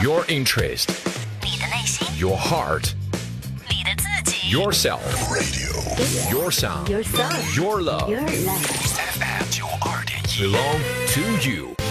Your interest, 你的内心， your heart, 你的自己 yourself, your sound, Your sound your love Your love belong to you.